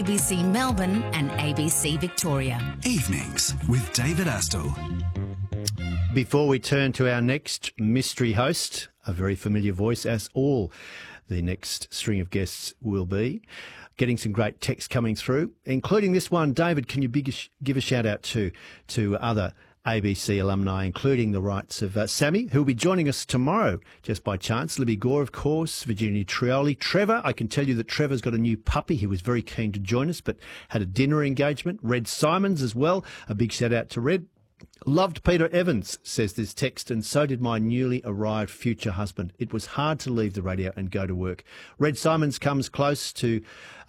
ABC Melbourne and ABC Victoria. Evenings with David Astle. Before we turn to our next mystery host, a very familiar voice, as all the next string of guests will be, getting some great texts coming through, including this one. David, can you give a shout out to other ABC alumni, including the rights of Sammy, who will be joining us tomorrow, just by chance. Libby Gore, of course, Virginia Trioli. Trevor, I can tell you that Trevor's got a new puppy. He was very keen to join us, but had a dinner engagement. Red Simons as well. A big shout out to Red. Loved Peter Evans, says this text, and so did my newly arrived future husband. It was hard to leave the radio and go to work. Red Simons comes close to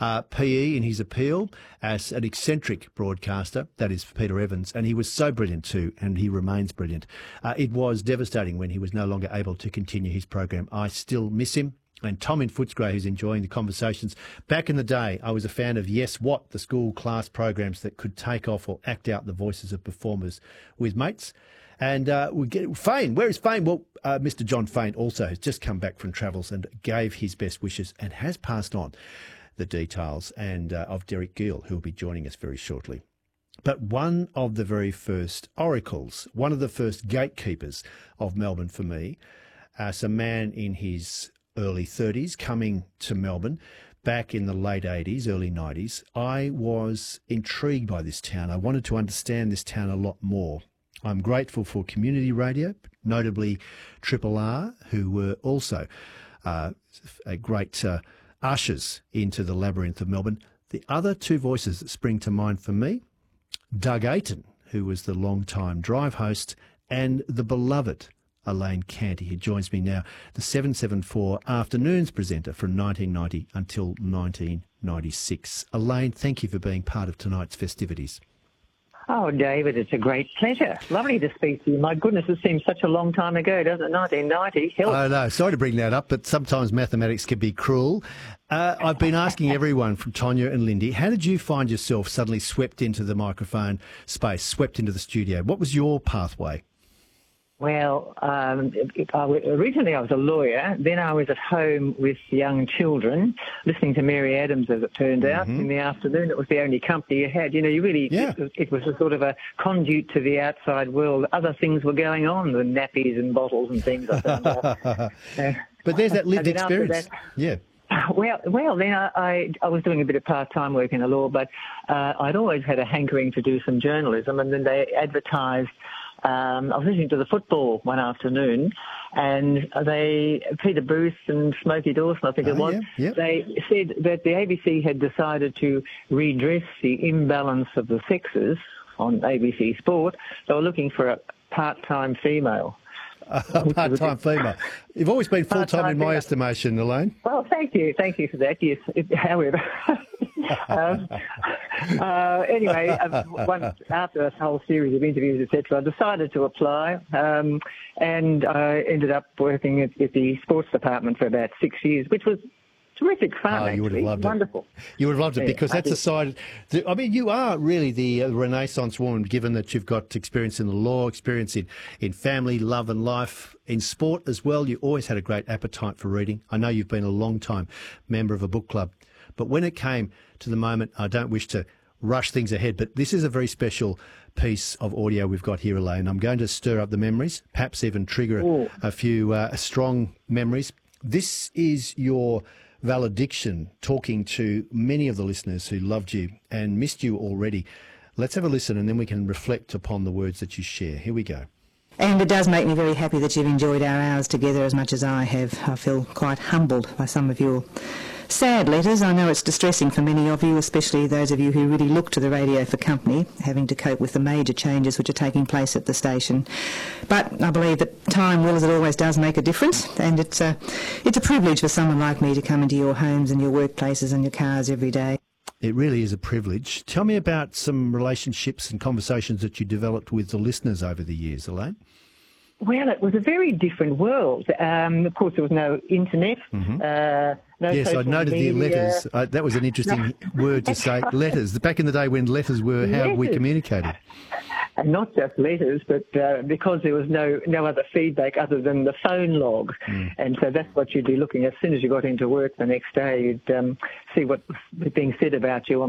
PE in his appeal as an eccentric broadcaster, that is Peter Evans, and he was so brilliant too, and he remains brilliant. It was devastating when he was no longer able to continue his program. I still miss him. And Tom in Footscray, who's enjoying the conversations. Back in the day, I was a fan of Yes What, the school class programs that could take off or act out the voices of performers with mates. And we get Fane. Where is Fane? Well, Mr. John Fane also has just come back from travels and gave his best wishes and has passed on the details and of Derek Gill, who will be joining us very shortly. But one of the very first oracles, one of the first gatekeepers of Melbourne for me, a man in his early 30s, coming to Melbourne back in the late 80s, early 90s, I was intrigued by this town. I wanted to understand this town a lot more. I'm grateful for community radio, notably Triple R, who were also a great ushers into the labyrinth of Melbourne. The other two voices that spring to mind for me, Doug Ayton, who was the long-time drive host, and the beloved Elaine Canty, who joins me now, the 774 Afternoons presenter from 1990 until 1996. Elaine, thank you for being part of tonight's festivities. Oh, David, it's a great pleasure. Lovely to speak to you. My goodness, it seems such a long time ago, doesn't it? 1990. Help. I know. Sorry to bring that up, but sometimes mathematics can be cruel. I've been asking everyone from Tonya and Lindy, how did you find yourself suddenly swept into the microphone space, swept into the studio? What was your pathway? Well, originally I was a lawyer. Then I was at home with young children, listening to Mary Adams, as it turned out, in the afternoon. It was the only company you had. You know, it was a sort of a conduit to the outside world. Other things were going on, the nappies and bottles and things. But there's that lived experience. Yeah. Well, then I was doing a bit of part-time work in the law, but I'd always had a hankering to do some journalism, and then they advertised. I was listening to the football one afternoon, and Peter Booth and Smokey Dawson, I think it was, they said that the ABC had decided to redress the imbalance of the sexes on ABC Sport. They were looking for a part-time female. Part-time female. You've always been full-time in my estimation, Elaine. Well, thank you for that. Yes, however. Anyway, after a whole series of interviews, etc., I decided to apply, and I ended up working at the sports department for about 6 years, which was terrific fun. Oh, you would have loved it. Wonderful. You would have loved it because that's a side. I mean, you are really the Renaissance woman, given that you've got experience in the law, experience in family, love and life, in sport as well. You always had a great appetite for reading. I know you've been a long time member of a book club. But when it came to the moment, I don't wish to rush things ahead, but this is a very special piece of audio we've got here, Elaine. I'm going to stir up the memories, perhaps even trigger a few strong memories. This is your valediction, talking to many of the listeners who loved you and missed you already. Let's have a listen, and then we can reflect upon the words that you share. Here we go. And it does make me very happy that you've enjoyed our hours together as much as I have. I feel quite humbled by some of your sad letters. I know it's distressing for many of you, especially those of you who really look to the radio for company, having to cope with the major changes which are taking place at the station. But I believe that time will, as it always does, make a difference, and it's a privilege for someone like me to come into your homes and your workplaces and your cars every day. It really is a privilege. Tell me about some relationships and conversations that you developed with the listeners over the years, Elaine. Well, it was a very different world. Of course, there was no internet. Yes, I noted media. the letters. That was an interesting word to say, letters. Back in the day when letters were how we communicated. And not just letters, but because there was no other feedback other than the phone log. And so that's what you'd be looking at. As soon as you got into work the next day, you'd see what was being said about you on